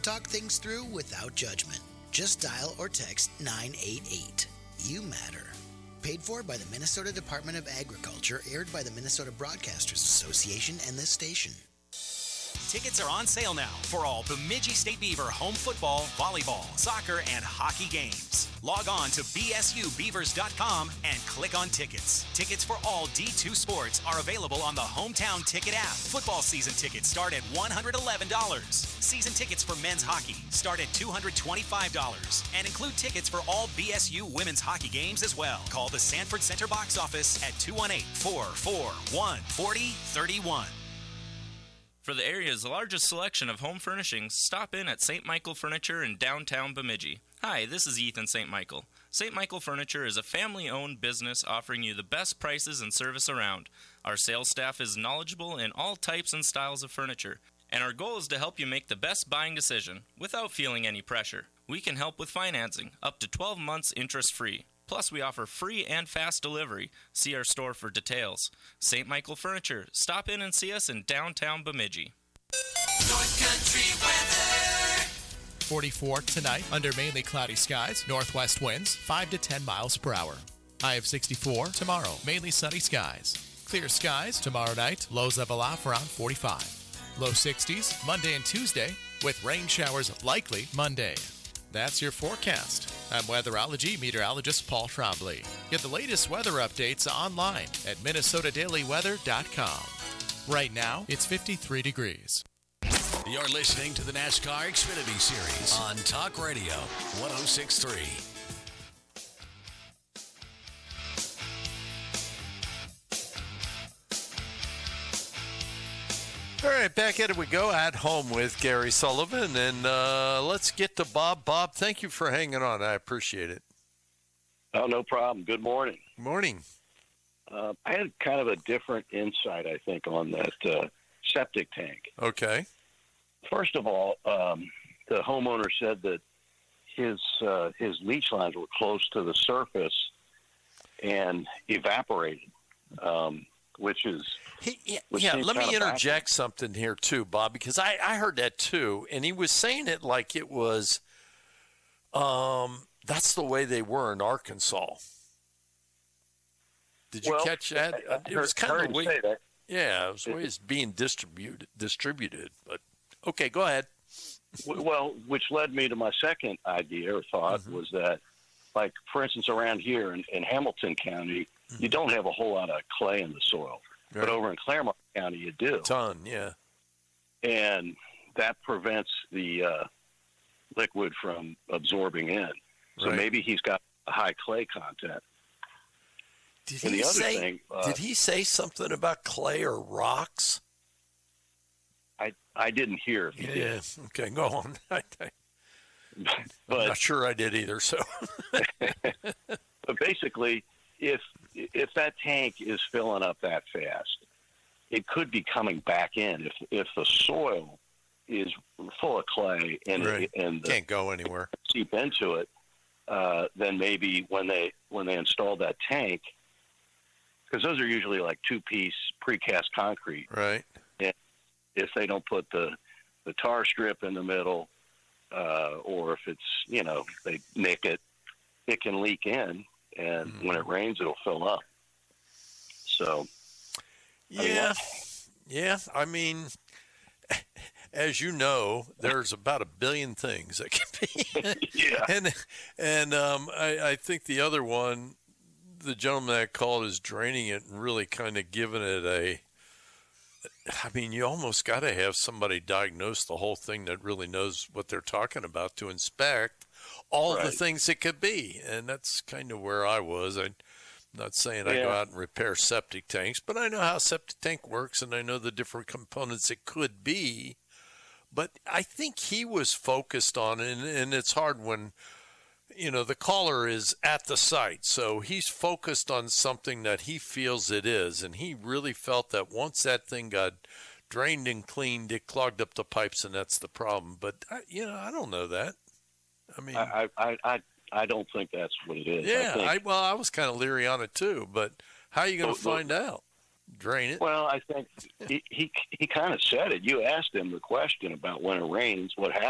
talk things through without judgment. Just dial or text 988. You matter. Paid for by the Minnesota Department of Agriculture, aired by the Minnesota Broadcasters Association and this station. Tickets are on sale now for all Bemidji State Beaver home football, volleyball, soccer, and hockey games. Log on to bsubeavers.com and click on tickets. Tickets for all D2 sports are available on the Hometown Ticket app. Football season tickets start at $111. Season tickets for men's hockey start at $225 and include tickets for all BSU women's hockey games as well. Call the Sanford Center box office at 218-441-4031. For the area's largest selection of home furnishings, stop in at St. Michael Furniture in downtown Bemidji. Hi, this is Ethan St. Michael. St. Michael Furniture is a family-owned business offering you the best prices and service around. Our sales staff is knowledgeable in all types and styles of furniture, and our goal is to help you make the best buying decision without feeling any pressure. We can help with financing, up to 12 months interest-free. Plus, we offer free and fast delivery. See our store for details. St. Michael Furniture. Stop in and see us in downtown Bemidji. North Country weather. 44 tonight under mainly cloudy skies. Northwest winds 5 to 10 miles per hour. High of 64 tomorrow. Mainly sunny skies. Clear skies tomorrow night. Lows level off around 45. Low 60s Monday and Tuesday with rain showers likely Monday. That's your forecast. I'm weatherology meteorologist Paul Trombley. Get the latest weather updates online at minnesotadailyweather.com. Right now, it's 53 degrees. You're listening to the NASCAR Xfinity Series on Talk Radio 106.3. All right, back at it we go at home with Gary Sullivan, and let's get to Bob. Bob, thank you for hanging on. I appreciate it. Oh, no problem. Good morning. Morning. I had kind of a different insight, I think, on that septic tank. Okay. First of all, the homeowner said that his leach lines were close to the surface and evaporated, which is... let me interject something here, too, Bob, because I heard that, too, and he was saying it like it was that's the way they were in Arkansas. Did you catch that? It was kind of the way, yeah, it was the way it's being distributed. But, okay, go ahead. Well, which led me to my second idea or thought was that, like, for instance, around here in Hamilton County, you don't have a whole lot of clay in the soil. Right. But over in Claremont County, you do. Ton, yeah. And that prevents the liquid from absorbing in. So maybe he's got a high clay content. Did he say something about clay or rocks? I didn't hear if he did. Okay, go on. But, I'm not sure I did either. So, but basically, if that tank is filling up that fast, it could be coming back in. If the soil is full of clay and can't go anywhere, seep into it, then maybe when they install that tank, because those are usually like 2-piece precast concrete, right? And if they don't put the tar strip in the middle, or if it's they nick it, it can leak in. And when it rains, it'll fill up. So, yeah. I mean, as you know, there's about a billion things that can be. Yeah. And I think the other one, the gentleman that called, is draining it and really kind of giving it I mean, you almost got to have somebody diagnose the whole thing that really knows what they're talking about to inspect all of the things it could be. And that's kind of where I was. I'm not saying I go out and repair septic tanks, but I know how a septic tank works, and I know the different components it could be. But I think he was focused on it, and it's hard when, the caller is at the site. So he's focused on something that he feels it is, and he really felt that once that thing got drained and cleaned, it clogged up the pipes, and that's the problem. But, I don't know that. I mean, I don't think that's what it is. Yeah, I was kind of leery on it too, but how are you going to find out? Drain it? Well, I think he kind of said it. You asked him the question about when it rains, what happens.